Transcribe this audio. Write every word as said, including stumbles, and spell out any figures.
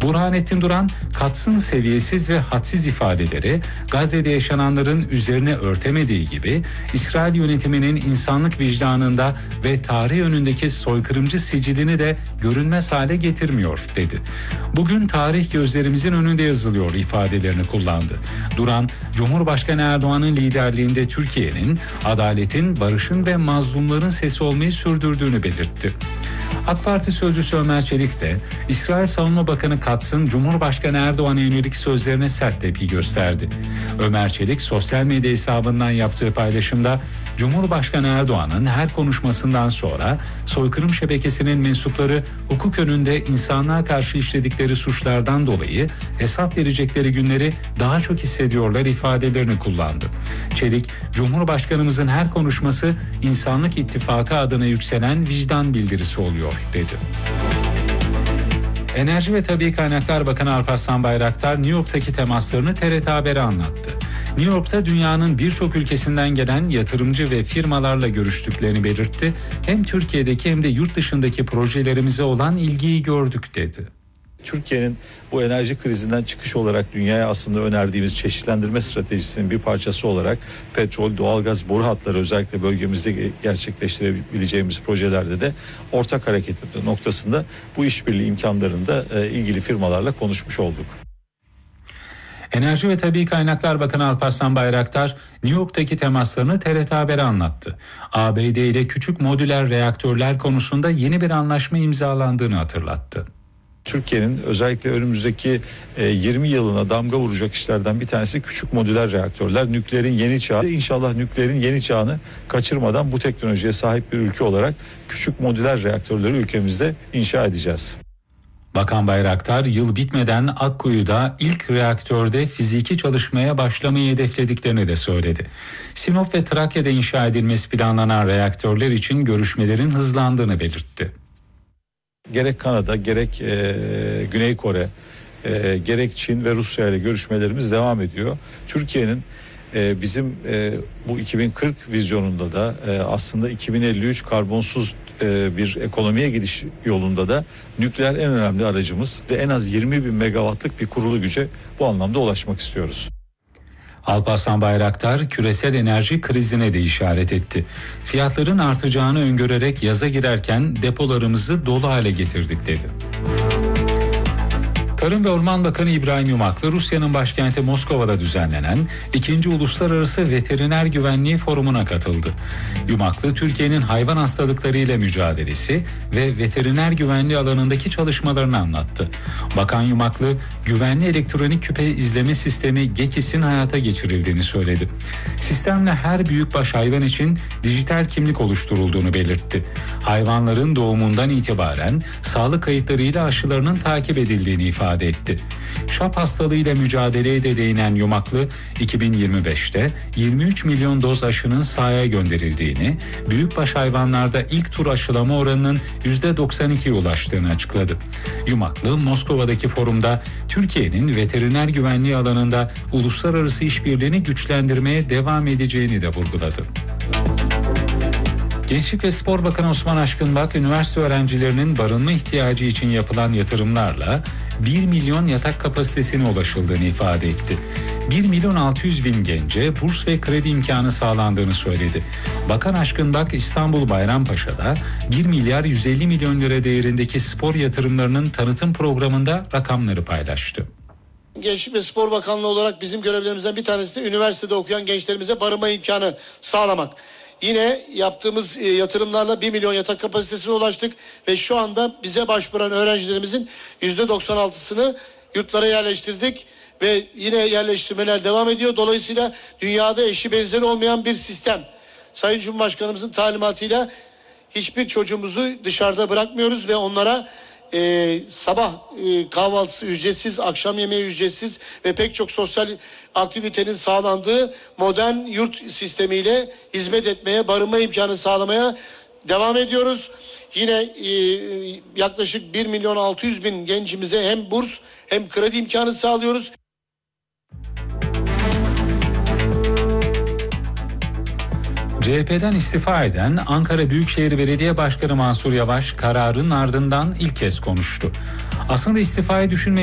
Burhanettin Duran, katsın seviyesiz ve hadsiz ifadeleri Gazze'de yaşananların üzerine örtemediği gibi İsrail yönetiminin insanlık vicdanında ve tarih önündeki soykırımcı sicilini de görünmez hale getirmiyor dedi. Bugün tarih gözlerimizin önünde yazılıyor ifadelerini kullandı. Duran, Cumhurbaşkanı Erdoğan'ın liderliğinde Türkiye'nin adaletin, barışın ve mazlumların sesi olmayı sürdürdüğünü belirtti. AK Parti sözcüsü Ömer Çelik de İsrail Savunma Bakanı Katz'ın Cumhurbaşkanı Erdoğan'a yönelik sözlerine sert tepki gösterdi. Ömer Çelik sosyal medya hesabından yaptığı paylaşımda Cumhurbaşkanı Erdoğan'ın her konuşmasından sonra soykırım şebekesinin mensupları hukuk önünde insanlığa karşı işledikleri suçlardan dolayı hesap verecekleri günleri daha çok hissediyorlar ifadelerini kullandı. Çelik, Cumhurbaşkanımızın her konuşması insanlık ittifakı adına yükselen vicdan bildirisi oluyor dedi. Enerji ve Tabii Kaynaklar Bakanı Alparslan Bayraktar New York'taki temaslarını T R T Haber'e anlattı. New York'ta dünyanın birçok ülkesinden gelen yatırımcı ve firmalarla görüştüklerini belirtti. Hem Türkiye'deki hem de yurt dışındaki projelerimize olan ilgiyi gördük dedi. Türkiye'nin bu enerji krizinden çıkış olarak dünyaya aslında önerdiğimiz çeşitlendirme stratejisinin bir parçası olarak petrol, doğalgaz boru hatları özellikle bölgemizde gerçekleştirebileceğimiz projelerde de ortak hareket noktasında bu işbirliği imkanlarında ilgili firmalarla konuşmuş olduk. Enerji ve Tabii Kaynaklar Bakanı Alparslan Bayraktar, New York'taki temaslarını T R T Haber'e anlattı. A B D ile küçük modüler reaktörler konusunda yeni bir anlaşma imzalandığını hatırlattı. Türkiye'nin özellikle önümüzdeki yirmi yılına damga vuracak işlerden bir tanesi küçük modüler reaktörler. Nükleerin yeni çağı. İnşallah nükleerin yeni çağını kaçırmadan bu teknolojiye sahip bir ülke olarak küçük modüler reaktörleri ülkemizde inşa edeceğiz. Bakan Bayraktar, yıl bitmeden Akkuyu'da ilk reaktörde fiziki çalışmaya başlamayı hedeflediklerini de söyledi. Sinop ve Trakya'da inşa edilmesi planlanan reaktörler için görüşmelerin hızlandığını belirtti. Gerek Kanada, gerek e, Güney Kore, e, gerek Çin ve Rusya ile görüşmelerimiz devam ediyor. Türkiye'nin e, bizim e, bu iki bin kırk vizyonunda da e, aslında iki bin elli üç karbonsuz e, bir ekonomiye gidiş yolunda da nükleer en önemli aracımız ve en az yirmi bin megawattlık bir kurulu güce bu anlamda ulaşmak istiyoruz. Alparslan Bayraktar küresel enerji krizine de işaret etti. Fiyatların artacağını öngörerek yaza girerken depolarımızı dolu hale getirdik dedi. Tarım ve Orman Bakanı İbrahim Yumaklı, Rusya'nın başkenti Moskova'da düzenlenen ikinci Uluslararası Veteriner Güvenliği Forumu'na katıldı. Yumaklı, Türkiye'nin hayvan hastalıkları ile mücadelesi ve veteriner güvenliği alanındaki çalışmalarını anlattı. Bakan Yumaklı, güvenli elektronik küpe izleme sistemi GEKİS'in hayata geçirildiğini söyledi. Sistemle her büyükbaş hayvan için dijital kimlik oluşturulduğunu belirtti. Hayvanların doğumundan itibaren sağlık kayıtlarıyla aşılarının takip edildiğini ifade etti. Şap hastalığıyla mücadeleye de değinen Yumaklı, iki bin yirmi beşte yirmi üç milyon doz aşının sahaya gönderildiğini, büyükbaş hayvanlarda ilk tur aşılama oranının yüzde doksan ikiye ulaştığını açıkladı. Yumaklı, Moskova'daki forumda Türkiye'nin veteriner güvenliği alanında uluslararası işbirliğini güçlendirmeye devam edeceğini de vurguladı. Gençlik ve Spor Bakanı Osman Aşkınbak, üniversite öğrencilerinin barınma ihtiyacı için yapılan yatırımlarla bir milyon yatak kapasitesine ulaşıldığını ifade etti. bir milyon altı yüz bin gence burs ve kredi imkanı sağlandığını söyledi. Bakan Aşkınbak, İstanbul Bayrampaşa'da bir milyar yüz elli milyon lira değerindeki spor yatırımlarının tanıtım programında rakamları paylaştı. Gençlik ve Spor Bakanlığı olarak bizim görevlerimizden bir tanesi de üniversitede okuyan gençlerimize barınma imkanı sağlamak. Yine yaptığımız yatırımlarla bir milyon yatak kapasitesine ulaştık ve şu anda bize başvuran öğrencilerimizin yüzde doksan altısını yurtlara yerleştirdik ve yine yerleştirmeler devam ediyor. Dolayısıyla dünyada eşi benzeri olmayan bir sistem. Sayın Cumhurbaşkanımızın talimatıyla hiçbir çocuğumuzu dışarıda bırakmıyoruz ve onlara Ee, sabah e, kahvaltısı ücretsiz, akşam yemeği ücretsiz ve pek çok sosyal aktivitenin sağlandığı modern yurt sistemiyle hizmet etmeye, barınma imkanı sağlamaya devam ediyoruz. Yine e, yaklaşık bir milyon altı yüz bin gencimize hem burs hem kredi imkanı sağlıyoruz. C H P'den istifa eden Ankara Büyükşehir Belediye Başkanı Mansur Yavaş kararın ardından ilk kez konuştu. Aslında istifayı düşünmeyi